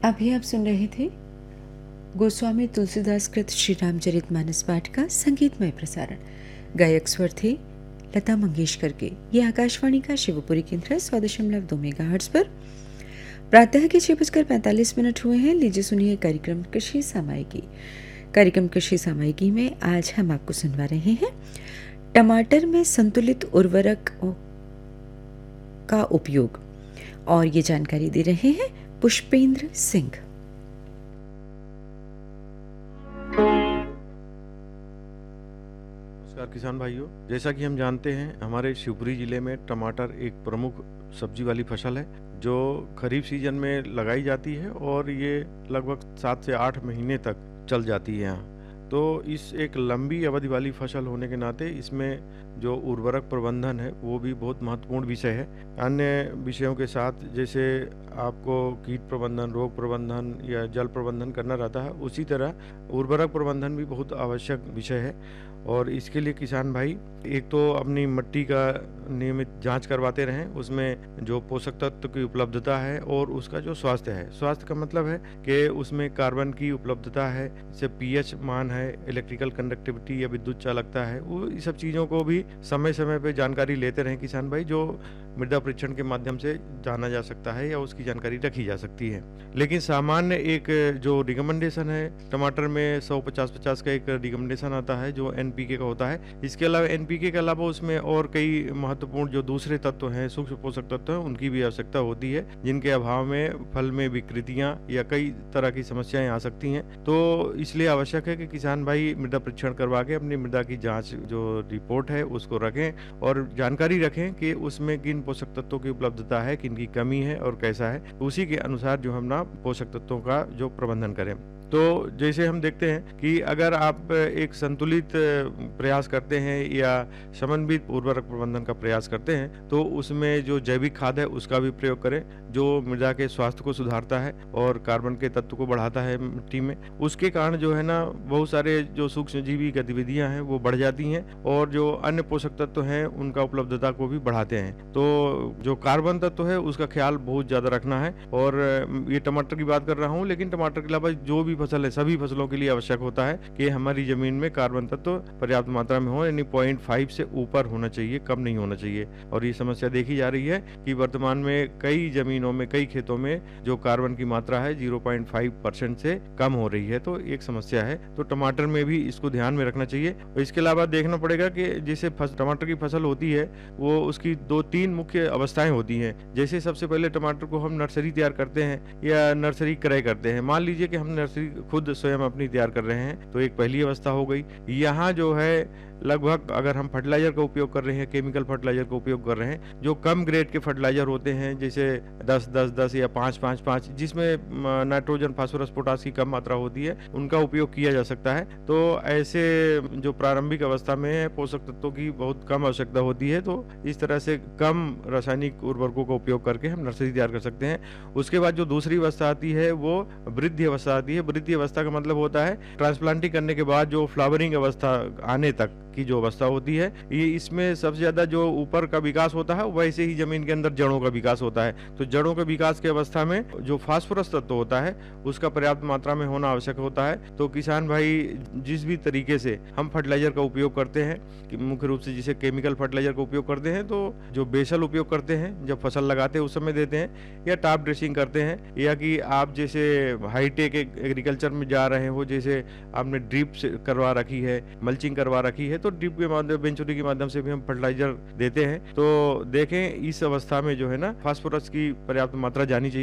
अभी आप सुन रहे थे गोस्वामी तुलसीदास कृत श्री रामचरितमानस पाठ का संगीतमय प्रसारण। गायक स्वर थे लता मंगेशकर के। ये आकाशवाणी का शिवपुरी केंद्र है 100.2 मेगाहर्ट्ज पर। प्रातः के 6:45 हुए हैं। लीजिए सुनिए कार्यक्रम कृषि सामायिकी। कार्यक्रम कृषि सामायिकी में आज हम आपको सुनवा रहे हैं टमाटर में संतुलित उर्वरक का उपयोग, और ये जानकारी दे रहे हैं पुष्पेंद्र सिंह। नमस्कार किसान भाइयों, जैसा कि हम जानते हैं हमारे शिवपुरी जिले में टमाटर एक प्रमुख सब्जी वाली फसल है जो खरीफ सीजन में लगाई जाती है और ये लगभग 7 से 8 महीने तक चल जाती है यहाँ। तो इस एक लंबी अवधि वाली फसल होने के नाते इसमें जो उर्वरक प्रबंधन है वो भी बहुत महत्वपूर्ण विषय है। अन्य विषयों के साथ जैसे आपको कीट प्रबंधन, रोग प्रबंधन या जल प्रबंधन करना रहता है, उसी तरह उर्वरक प्रबंधन भी बहुत आवश्यक विषय है। और इसके लिए किसान भाई एक तो अपनी मिट्टी का नियमित जांच करवाते रहें, उसमें जो पोषक तत्व की उपलब्धता है और उसका जो स्वास्थ्य है। स्वास्थ्य का मतलब है कि उसमें कार्बन की उपलब्धता है, जैसे पीएच मान है, इलेक्ट्रिकल कंडक्टिविटी या विद्युत चालकता है, वो इस सब चीज़ों को भी समय समय पे जानकारी लेते रहें किसान भाई, जो मृदा परीक्षण के माध्यम से जाना जा सकता है या उसकी जानकारी रखी जा सकती है। लेकिन सामान्य एक जो रिकमेंडेशन है टमाटर में 100-50-50 का एक रिकमेंडेशन आता है जो एनपीके का होता है। इसके अलावा एनपीके के अलावा उसमें और कई महत्वपूर्ण जो दूसरे तत्व हैं, सूक्ष्म पोषक तत्व हैं, उनकी भी आवश्यकता होती है, जिनके अभाव में फल में विकृतियां या कई तरह की समस्याएं आ सकती हैं। तो इसलिए आवश्यक है कि किसान भाई मृदा परीक्षण करवा के अपनी मृदा की जाँच जो रिपोर्ट है उसको रखें और जानकारी रखें कि उसमें किन पोषक तत्वों की उपलब्धता है, किन की कमी है और कैसा है। उसी के अनुसार जो हम ना पोषक तत्वों का जो प्रबंधन करें। तो जैसे हम देखते हैं कि अगर आप एक संतुलित प्रयास करते हैं या समन्वित उर्वरक प्रबंधन का प्रयास करते हैं तो उसमें जो जैविक खाद है उसका भी प्रयोग करें, जो मृदा के स्वास्थ्य को सुधारता है और कार्बन के तत्व को बढ़ाता है मिट्टी में। उसके कारण जो है ना बहुत सारे जो सूक्ष्मजीवी गतिविधियां हैं वो बढ़ जाती हैं और जो अन्य पोषक तत्व हैं उनका उपलब्धता को भी बढ़ाते हैं। तो जो कार्बन तत्व है उसका ख्याल बहुत ज़्यादा रखना है। और ये टमाटर की बात कर रहा हूँ, लेकिन टमाटर के अलावा जो भी फसल है सभी फसलों के लिए आवश्यक होता है कि हमारी जमीन में कार्बन तत्व पर्याप्त मात्रा में हो, यानी 0.5 से ऊपर होना चाहिए, कम नहीं होना चाहिए। और ये समस्या देखी जा रही है कि वर्तमान में कई जमीनों में, कई खेतों में जो कार्बन की मात्रा है 0.5% से कम हो रही है, तो एक समस्या है। तो टमाटर में भी इसको ध्यान में रखना चाहिए। और इसके अलावा देखना पड़ेगा कि जैसे टमाटर की फसल होती है वो उसकी 2-3 मुख्य अवस्थाएं होती हैं। जैसे सबसे पहले टमाटर को हम नर्सरी तैयार करते हैं या नर्सरी क्रय करते हैं। मान लीजिए कि हम नर्सरी खुद स्वयं अपनी तैयार कर रहे हैं, तो एक पहली अवस्था हो गई। यहाँ जो है लगभग अगर हम फर्टिलाइजर का उपयोग कर रहे हैं, केमिकल फर्टिलाइजर का उपयोग कर रहे हैं, जो कम ग्रेड के फर्टिलाइजर होते हैं जैसे 10-10-10 या 5-5-5, जिसमें नाइट्रोजन, फास्फोरस, पोटास की कम मात्रा होती है, उनका उपयोग किया जा सकता है। तो ऐसे जो प्रारंभिक अवस्था में पोषक तत्वों की बहुत कम आवश्यकता होती है, तो इस तरह से कम रासायनिक उर्वरकों का उपयोग करके हम नर्सरी तैयार कर सकते हैं। उसके बाद जो दूसरी अवस्था आती है वो वृद्धि अवस्था आती है। वृद्धि अवस्था का मतलब होता है ट्रांसप्लांटिंग करने के बाद जो फ्लावरिंग अवस्था आने तक की जो अवस्था होती है, ये इसमें सबसे ज्यादा जो ऊपर का विकास होता है वैसे ही जमीन के अंदर जड़ों का विकास होता है। तो जड़ों के विकास की अवस्था में जो फास्फोरस तत्व होता है उसका पर्याप्त मात्रा में होना आवश्यक होता है। तो किसान भाई जिस भी तरीके से हम फर्टिलाइजर का उपयोग करते हैं, मुख्य रूप से जिसे केमिकल फर्टिलाइजर का उपयोग करते हैं, तो जो बेसल उपयोग करते हैं जब फसल लगाते हैं उस समय देते हैं, या टॉप ड्रेसिंग करते हैं, या कि आप जैसे हाईटेक एग्रीकल्चर में जा रहे हो, जैसे आपने ड्रिप करवा रखी है, मल्चिंग करवा रखी है, तो ड्रिप के माध्यम, वेंचुरी के माध्यम से भी हम फर्टिलाइजर देते हैं। तो देखें इस अवस्था में जो है ना फास्फोरस की पर्याप्त मात्रा जानी चाहिए।